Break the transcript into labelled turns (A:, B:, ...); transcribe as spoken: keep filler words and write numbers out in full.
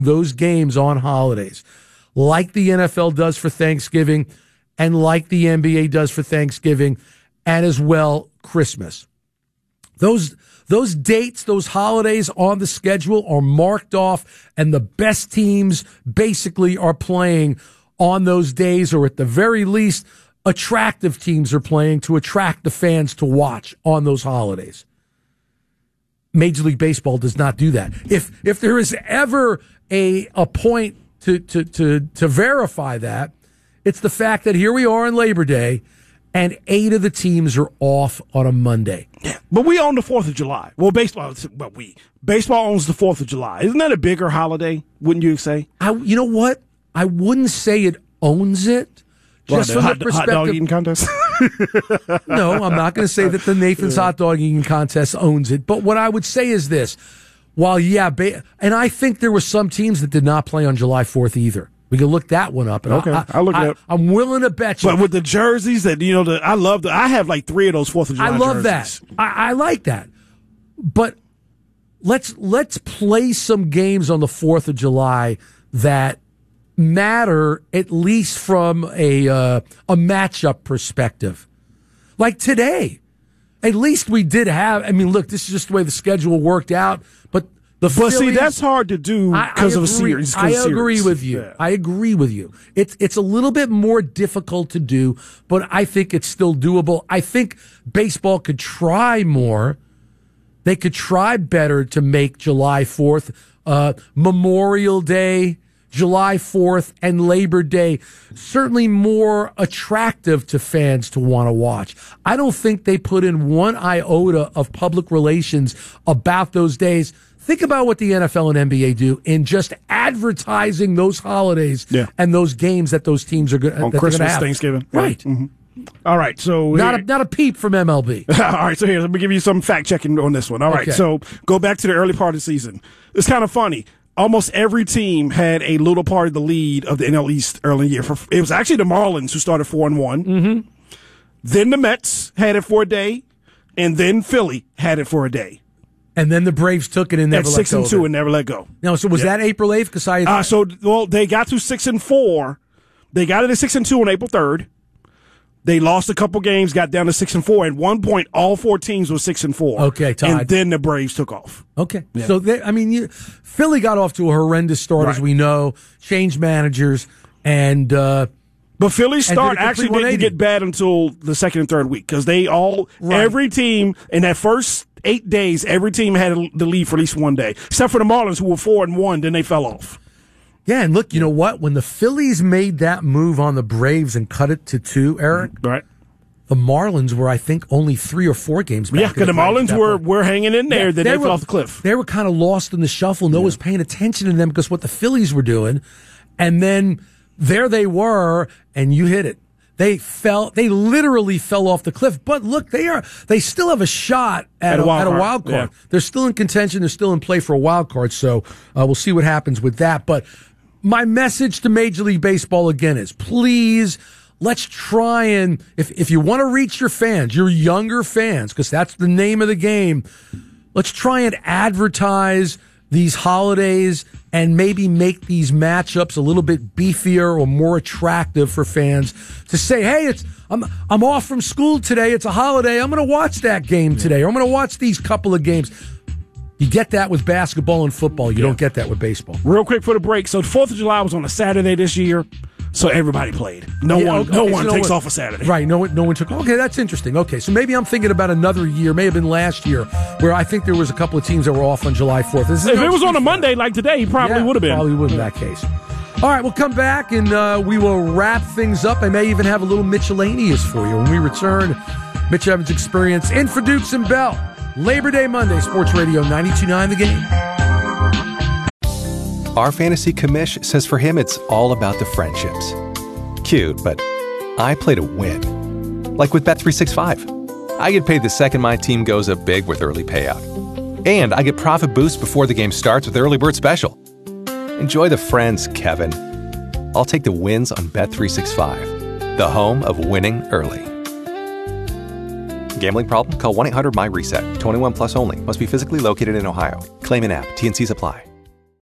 A: those games on holidays, like the N F L does for Thanksgiving and like the N B A does for Thanksgiving, and as well Christmas. Those those dates, those holidays on the schedule are marked off, and the best teams basically are playing on those days, or at the very least, attractive teams are playing to attract the fans to watch on those holidays. Major League Baseball does not do that. If if there is ever a a point to to to to verify that, it's the fact that here we are on Labor Day, and eight of the teams are off on a Monday.
B: Yeah, but we own the Fourth of July. Well, baseball, but we baseball owns the Fourth of July. Isn't that a bigger holiday? Wouldn't you say?
A: I, you know what? I wouldn't say it owns it. Just
B: What,
A: from
B: hot,
A: the perspective.
B: hot dog eating contest.
A: No, I'm not going to say that the Nathan's Hot Dog Eating Contest owns it. But what I would say is this: while yeah, ba- and I think there were some teams that did not play on July fourth either. We can look that one up. And
B: Okay,
A: I,
B: I'll look it up.
A: I'm willing to bet you.
B: But with the jerseys that, you know, the, I love the, I have like three of those Fourth of July
A: I love
B: jerseys.
A: that. I, I like that. But let's let's play some games on the Fourth of July that matter, at least from a uh, a matchup perspective. Like today, at least we did have. I mean, look, this is just the way the schedule worked out. But the
B: But
A: Phillies,
B: see, that's hard to do because of a series.
A: I agree
B: series.
A: with you.
B: Yeah.
A: I agree with you. It's it's a little bit more difficult to do, but I think it's still doable. I think baseball could try more. They could try better to make July fourth, uh, Memorial Day, July fourth, and Labor Day certainly more attractive to fans to want to watch. I don't think they put in one iota of public relations about those days. Think about what the N F L and N B A do in just advertising those holidays
B: Yeah.
A: and those games that those teams are going
B: On
A: to
B: Christmas,
A: have.
B: Thanksgiving.
A: Right.
B: Mm-hmm. All right, so
A: Not a,
B: here-
A: not a peep from M L B.
B: All right, so here, let me give you some fact checking on this one. All right,
A: Okay.
B: so go back to the early part of the season. It's kind of funny. Almost every team had a little part of the lead of the N L East early in the year. For, it was actually the Marlins who started four and one. Mm-hmm. Then the Mets had it for a day, and then Philly had it for a day.
A: And then the Braves took it and never
B: At
A: let
B: six
A: go
B: and
A: of
B: two
A: it.
B: and never let go.
A: No, so was
B: Yeah.
A: that April eighth? Because I
B: Uh, so well, they got to six and four. They got it at six and two on April third. They lost a couple games, got down to six and four. At one point, all four teams were six and four.
A: Okay, tied.
B: And then the Braves took off.
A: Okay. So, they, I mean, you, Philly got off to a horrendous start,
B: Right.
A: as we know, changed managers, and uh,
B: But Philly's
A: And did a
B: start
A: complete
B: actually
A: one eighty.
B: didn't get bad until the second and third week because they all,
A: Right.
B: every team in that first eight days, every team had the lead for at least one day, except for the Marlins who were four and one. Then they fell off.
A: yeah, and look, you know what? When the Phillies made that move on the Braves and cut it to two, Eric,
B: Right.
A: the Marlins were, I think, only three or four games back.
B: Yeah,
A: of
B: because the
A: Braves at
B: Marlins
A: that
B: were,
A: point.
B: were hanging in there.
A: Yeah,
B: then they,
A: were,
B: fell off the cliff.
A: They were kind of lost in the shuffle. No one was paying attention to them because what the Phillies were doing. And then there they were, and you hit it. They fell. They literally fell off the cliff. But look, they are. They still have a shot at,
B: At a
A: a,
B: wild
A: at a
B: card.
A: wild card.
B: Yeah.
A: They're still in contention. They're still in play for a wild card. So uh, we'll see what happens with that. But my message to Major League Baseball again is, please, let's try and, if, if you want to reach your fans, your younger fans, because that's the name of the game, let's try and advertise these holidays and maybe make these matchups a little bit beefier or more attractive for fans to say, hey, it's I'm I'm off from school today. It's a holiday. I'm going to watch that game today. Or I'm going to watch these couple of games. You get that with basketball and football. You
B: Yeah.
A: don't get that with baseball.
B: Real quick for the break. So the fourth of July was on a Saturday this year, so everybody played. No
A: Yeah,
B: one,
A: okay,
B: no
A: so
B: one
A: no
B: takes
A: one-
B: off a Saturday.
A: Right. No one, no one took. Okay, that's interesting. Okay, so maybe I'm thinking about another year. May have been last year where I think there was a couple of teams that were off on July fourth. This is
B: If
A: no
B: it was on a
A: excuse for
B: Monday like today, he probably
A: Yeah,
B: would have been.
A: Probably would in that case. All right, we'll come back and uh, we will wrap things up. I may even have a little miscellaneous for you when we return. Mitch Evans Experience in for Dukes and Bell. Labor Day Monday, Sports Radio ninety-two point nine The Game.
C: Our fantasy commish says for him it's all about the friendships. Cute, but I play to win. Like with Bet three sixty-five. I get paid the second my team goes up big with early payout. And I get profit boosts before the game starts with Early Bird Special. Enjoy the friends, Kevin. I'll take the wins on Bet three sixty-five, the home of winning early. Gambling problem? Call one eight hundred M Y RESET. twenty-one plus only. Must be physically located in Ohio. Claim in app. T N Cs apply.